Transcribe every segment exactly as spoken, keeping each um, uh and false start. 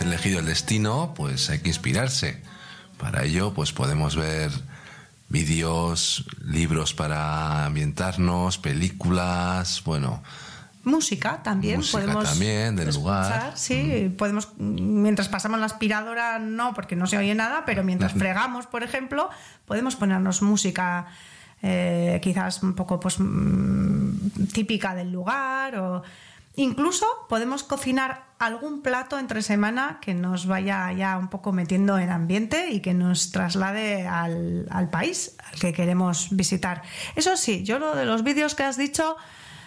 elegido el destino, pues hay que inspirarse. Para ello, pues podemos ver vídeos, libros para ambientarnos, películas, bueno... Música también. Música podemos también, del escuchar, lugar. Sí, mm. podemos, mientras pasamos la aspiradora, no, porque no se oye nada, pero mientras fregamos, por ejemplo, podemos ponernos música eh, quizás un poco pues típica del lugar, o incluso podemos cocinar algún plato entre semana que nos vaya ya un poco metiendo en ambiente y que nos traslade al, al país al que queremos visitar. Eso sí, yo lo de los vídeos que has dicho,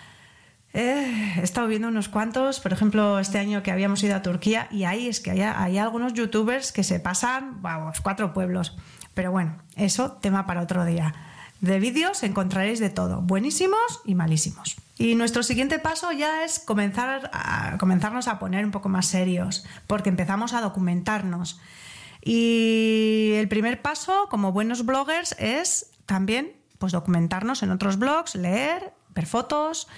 eh, he estado viendo unos cuantos, por ejemplo, este año que habíamos ido a Turquía, y ahí es que hay, hay algunos youtubers que se pasan, vamos, cuatro pueblos. Pero bueno, eso tema para otro día. De vídeos encontraréis de todo, buenísimos y malísimos. Y nuestro siguiente paso ya es comenzar a, comenzarnos a poner un poco más serios, porque empezamos a documentarnos. Y el primer paso, como buenos bloggers, es también pues, documentarnos en otros blogs, leer, ver fotos,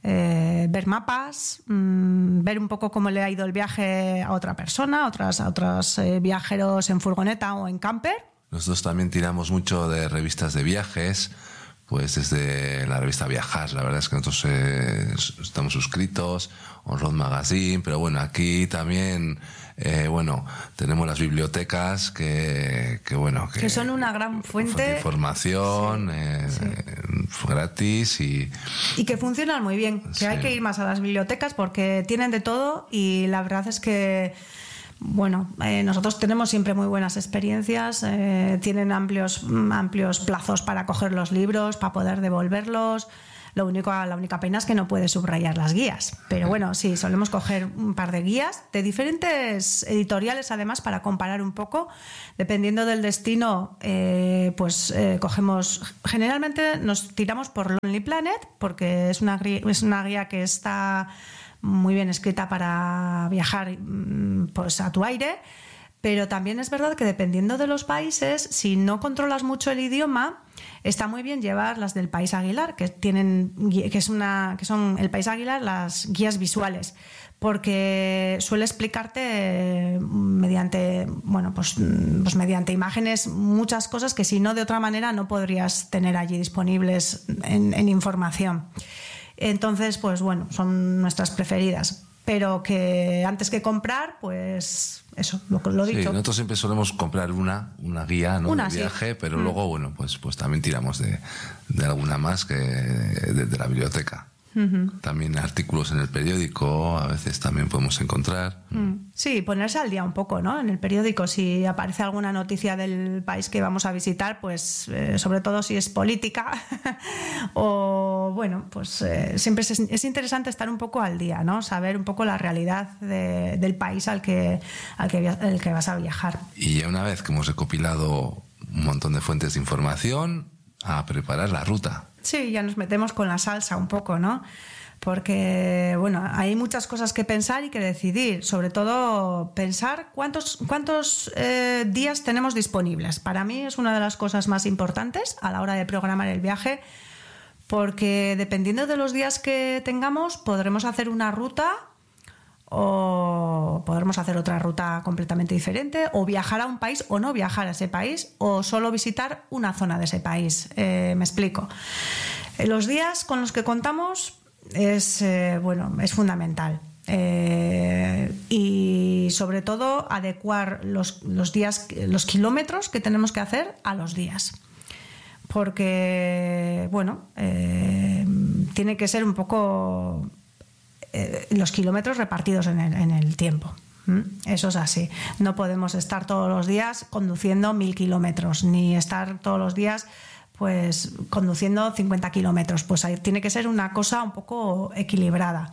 eh, ver mapas, mmm, ver un poco cómo le ha ido el viaje a otra persona, a, otras, a otros eh, viajeros en furgoneta o en camper. Nosotros también tiramos mucho de revistas de viajes, pues desde la revista Viajar, la verdad es que nosotros eh, estamos suscritos, On Road Magazine, pero bueno, aquí también, eh, bueno, tenemos las bibliotecas que, que bueno, que, que son una gran fuente de información, sí, eh, sí. gratis y... Y que funcionan muy bien, que sí. Hay que ir más a las bibliotecas porque tienen de todo y la verdad es que... Bueno, eh, nosotros tenemos siempre muy buenas experiencias, eh, tienen amplios, amplios plazos para coger los libros, para poder devolverlos. Lo único, la única pena es que no puedes subrayar las guías. Pero bueno, sí, solemos coger un par de guías de diferentes editoriales, además, para comparar un poco. Dependiendo del destino, eh, pues eh, cogemos... Generalmente nos tiramos por Lonely Planet, porque es una, es una guía que está... muy bien escrita para viajar pues a tu aire, pero también es verdad que dependiendo de los países, si no controlas mucho el idioma, está muy bien llevar las del País Aguilar, que tienen que es una que son el País Aguilar, las guías visuales, porque suele explicarte mediante bueno pues, pues mediante imágenes muchas cosas que si no de otra manera no podrías tener allí disponibles en, en información. Entonces, pues bueno, son nuestras preferidas. Pero que antes que comprar, pues eso, lo, lo dicho. Sí, nosotros siempre solemos comprar una, una guía, ¿no? Una, de viaje, sí. pero mm. luego, bueno, pues, pues también tiramos de, de alguna más que de, de la biblioteca. Uh-huh. También artículos en el periódico, a veces también podemos encontrar. Mm. Sí, ponerse al día un poco, ¿no? En el periódico, si aparece alguna noticia del país que vamos a visitar, pues eh, sobre todo si es política o bueno, pues eh, siempre es, es interesante estar un poco al día, ¿no? Saber un poco la realidad de, del país al que, al que, al que vas a viajar. Y ya una vez que hemos recopilado un montón de fuentes de información, a preparar la ruta. Sí, ya nos metemos con la salsa un poco, ¿no? Porque, bueno, hay muchas cosas que pensar y que decidir. Sobre todo, pensar cuántos, cuántos eh, días tenemos disponibles. Para mí es una de las cosas más importantes a la hora de programar el viaje, porque dependiendo de los días que tengamos, podremos hacer una ruta o podremos hacer otra ruta completamente diferente, o viajar a un país o no viajar a ese país, o solo visitar una zona de ese país. Eh, me explico. Los días con los que contamos es, eh, bueno, es fundamental. Eh, y sobre todo adecuar los, los días, los kilómetros que tenemos que hacer a los días. Porque, bueno, eh, tiene que ser un poco... los kilómetros repartidos en el, en el tiempo. Eso es así. No podemos estar todos los días conduciendo mil kilómetros, ni estar todos los días pues conduciendo cincuenta kilómetros. Pues ahí tiene que ser una cosa un poco equilibrada.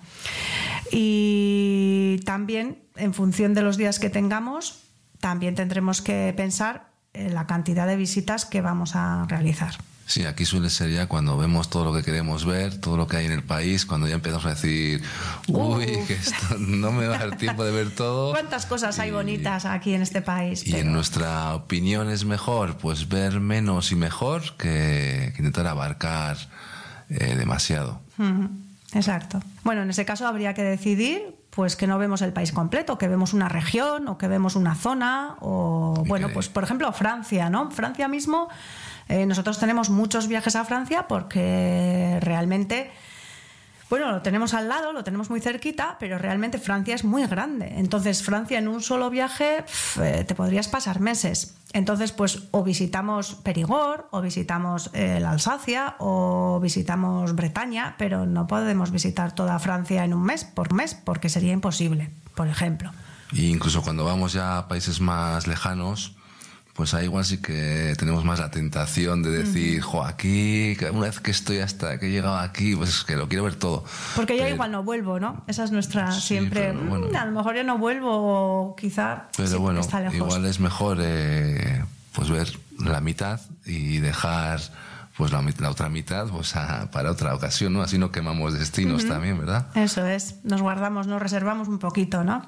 Y también, en función de los días que tengamos, también tendremos que pensar en la cantidad de visitas que vamos a realizar. Sí, aquí suele ser ya cuando vemos todo lo que queremos ver, todo lo que hay en el país, cuando ya empezamos a decir, uy, Uf. que esto no me va a dar tiempo de ver todo. ¿Cuántas cosas y, hay bonitas aquí en este país? Y pero... en nuestra opinión es mejor pues ver menos y mejor que, que intentar abarcar eh, demasiado. Uh-huh. Exacto. Bueno, en ese caso habría que decidir pues que no vemos el país completo, que vemos una región o que vemos una zona o, bueno, pues por ejemplo Francia, ¿no? Francia mismo, eh, nosotros tenemos muchos viajes a Francia porque realmente... Bueno, lo tenemos al lado, lo tenemos muy cerquita, pero realmente Francia es muy grande. Entonces, Francia en un solo viaje pf, te podrías pasar meses. Entonces, pues o visitamos Perigord, o visitamos eh, la Alsacia, o visitamos Bretaña, pero no podemos visitar toda Francia en un mes, por mes, porque sería imposible, por ejemplo. Y incluso cuando vamos ya a países más lejanos, pues ahí igual sí que tenemos más la tentación de decir, uh-huh. jo, aquí, una vez que estoy hasta que he llegado aquí, pues que lo quiero ver todo. Porque pero, ya igual no vuelvo, ¿no? Esa es nuestra sí, siempre, bueno, mmm, a lo mejor ya no vuelvo o quizá pero sí, bueno, está lejos. Igual es mejor eh, pues ver la mitad y dejar pues la, la otra mitad pues a, para otra ocasión, ¿no? Así no quemamos destinos uh-huh. también, ¿verdad? Eso es, nos guardamos, nos reservamos un poquito, ¿no?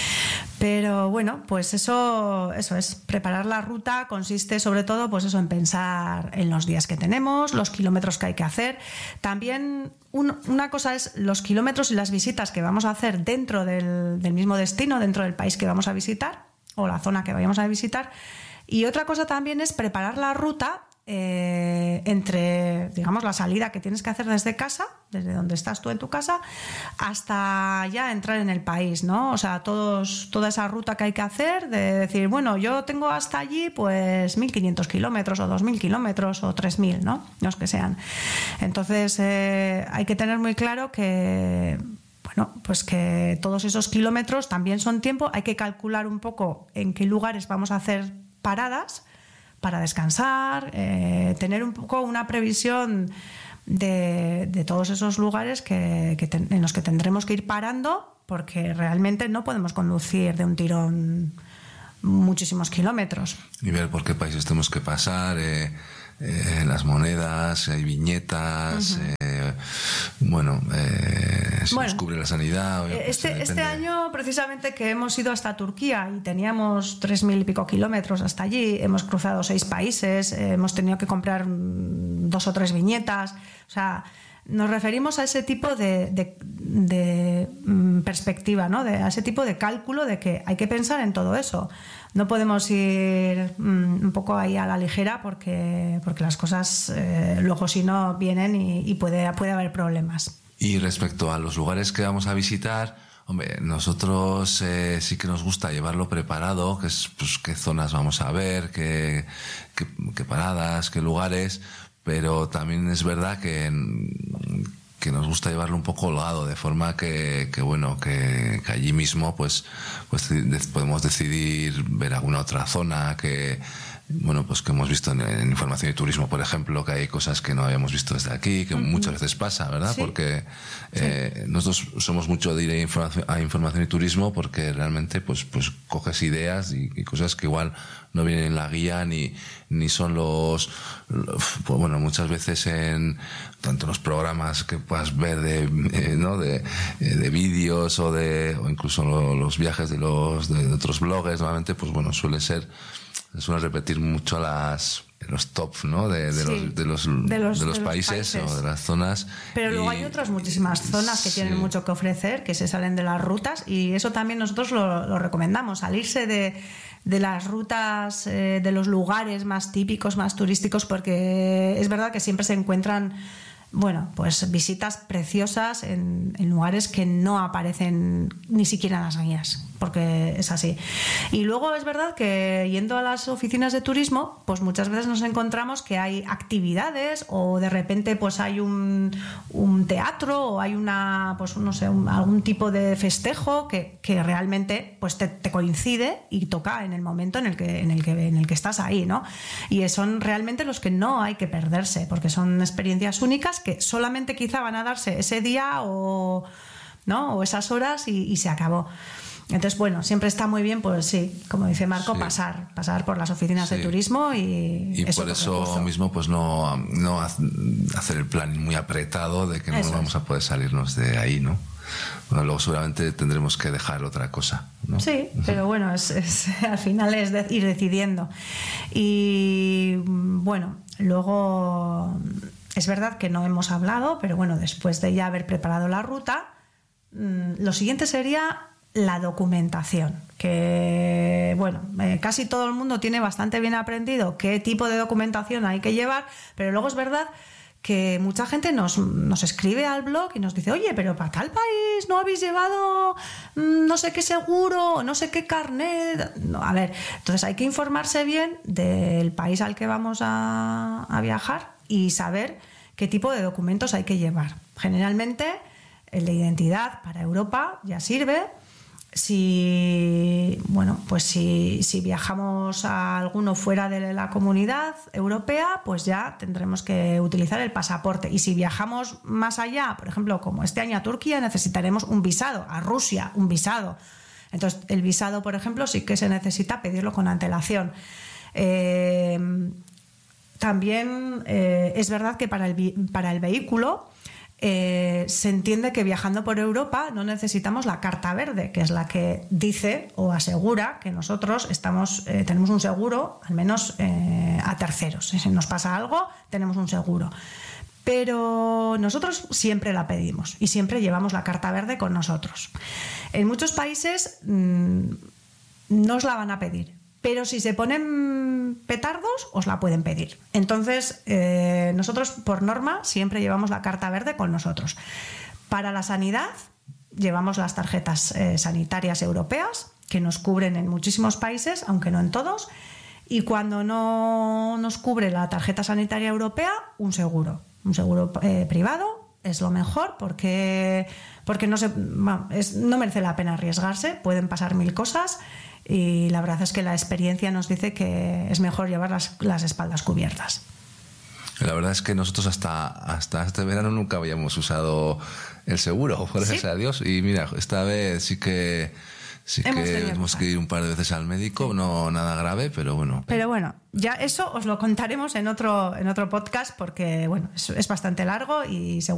Pero bueno, pues eso, eso es, preparar la ruta consiste sobre todo pues eso, en pensar en los días que tenemos, los kilómetros que hay que hacer. También un, una cosa es los kilómetros y las visitas que vamos a hacer dentro del, del mismo destino, dentro del país que vamos a visitar o la zona que vayamos a visitar. Y otra cosa también es preparar la ruta Eh, entre, digamos, la salida que tienes que hacer desde casa, desde donde estás tú en tu casa, hasta ya entrar en el país, ¿no? O sea, todos, toda esa ruta que hay que hacer, de decir, bueno, yo tengo hasta allí pues mil quinientos kilómetros o dos mil kilómetros o tres mil, ¿no? Los que sean. Entonces, eh, hay que tener muy claro que... Bueno, pues que todos esos kilómetros también son tiempo, hay que calcular un poco en qué lugares vamos a hacer paradas para descansar, eh, tener un poco una previsión de, de todos esos lugares que, que ten, en los que tendremos que ir parando, porque realmente no podemos conducir de un tirón muchísimos kilómetros. Y ver por qué países tenemos que pasar, eh, eh, las monedas, hay viñetas, uh-huh. eh, bueno, eh, si bueno, nos cubre la sanidad. Este, pues, este año, precisamente, que hemos ido hasta Turquía y teníamos tres mil y pico kilómetros hasta allí, hemos cruzado seis países, eh, hemos tenido que comprar dos o tres viñetas, o sea... Nos referimos a ese tipo de, de, de mm, perspectiva, ¿no? De, a ese tipo de cálculo de que hay que pensar en todo eso. No podemos ir mm, un poco ahí a la ligera porque, porque las cosas eh, luego si no vienen y, y puede, puede haber problemas. Y respecto a los lugares que vamos a visitar, hombre, nosotros eh, sí que nos gusta llevarlo preparado, que es pues, qué zonas vamos a ver, qué, qué, qué paradas, qué lugares... Pero también es verdad que, que nos gusta llevarlo un poco holgado, de forma que, que bueno, que, que allí mismo pues, pues podemos decidir ver alguna otra zona que, bueno, pues que hemos visto en, en información y turismo, por ejemplo, que hay cosas que no habíamos visto desde aquí, que uh-huh. muchas veces pasa, ¿verdad? Sí. Porque eh, sí. nosotros somos mucho de ir a información, a información y turismo porque realmente pues, pues coges ideas y, y cosas que igual no vienen en la guía ni, ni son los, los pues bueno, muchas veces en tanto los programas que puedas ver de, eh, ¿no? de, de vídeos o de o incluso los viajes de los de otros bloggers, normalmente pues bueno, suele ser suele repetir mucho las los top, ¿no? De, de, sí, los, de, los, de, los, de los de países, los países o de las zonas. Pero luego y, hay otras muchísimas zonas que sí. tienen mucho que ofrecer, que se salen de las rutas, y eso también nosotros lo, lo recomendamos, salirse de, de las rutas, eh, de los lugares más típicos, más turísticos, porque es verdad que siempre se encuentran, bueno, pues visitas preciosas en, en lugares que no aparecen ni siquiera en las guías, porque es así. Y luego es verdad que yendo a las oficinas de turismo, pues muchas veces nos encontramos que hay actividades o de repente pues hay un, un teatro o hay una, pues no sé, un, algún tipo de festejo que, que realmente pues te, te coincide y toca en el momento en el que, en el que, en el que estás ahí, ¿no? Y son realmente los que no hay que perderse, porque son experiencias únicas que solamente quizá van a darse ese día o, ¿no? o esas horas y, y se acabó. Entonces, bueno, siempre está muy bien, pues sí, como dice Marco, sí. pasar pasar por las oficinas sí. de turismo y... Y eso por eso recurso. mismo, pues no, no hacer el plan muy apretado de que no vamos es. a poder salirnos de ahí, ¿no? Bueno, luego seguramente tendremos que dejar otra cosa, ¿no? Sí, pero bueno, es, es, al final es de, ir decidiendo. Y bueno, luego... es verdad que no hemos hablado, pero bueno, después de ya haber preparado la ruta, lo siguiente sería la documentación, que bueno, eh, casi todo el mundo tiene bastante bien aprendido qué tipo de documentación hay que llevar, pero luego es verdad que mucha gente nos, nos escribe al blog y nos dice, oye, pero para tal país no habéis llevado no sé qué seguro, no sé qué carnet. No, a ver, entonces hay que informarse bien del país al que vamos a, a viajar y saber qué tipo de documentos hay que llevar. Generalmente el de identidad para Europa ya sirve. Si, bueno, pues si, si viajamos a alguno fuera de la comunidad europea, pues ya tendremos que utilizar el pasaporte. Y si viajamos más allá, por ejemplo, como este año a Turquía, necesitaremos un visado, a Rusia un visado. Entonces, el visado, por ejemplo, sí que se necesita pedirlo con antelación. Eh, también eh, es verdad que para el, para el vehículo Eh, se entiende que viajando por Europa no necesitamos la carta verde, que es la que dice o asegura que nosotros estamos, eh, tenemos un seguro, al menos eh, a terceros. Si nos pasa algo, tenemos un seguro. Pero nosotros siempre la pedimos y siempre llevamos la carta verde con nosotros. En muchos países mmm, no os la van a pedir, pero si se ponen petardos, os la pueden pedir. Entonces, eh, nosotros, por norma, siempre llevamos la carta verde con nosotros. Para la sanidad, llevamos las tarjetas eh, sanitarias europeas, que nos cubren en muchísimos países, aunque no en todos. Y cuando no nos cubre la tarjeta sanitaria europea, un seguro. Un seguro eh, privado es lo mejor, porque, porque no, se, bueno, es, no merece la pena arriesgarse. Pueden pasar mil cosas. Y la verdad es que la experiencia nos dice que es mejor llevar las, las espaldas cubiertas. La verdad es que nosotros hasta, hasta este verano nunca habíamos usado el seguro, gracias ¿Sí? a Dios. Y mira, esta vez sí que sí hemos que hemos que ir un par de veces al médico, sí. No nada grave, pero bueno. Pero bueno, ya eso os lo contaremos en otro, en otro podcast porque bueno, es, es bastante largo y seguro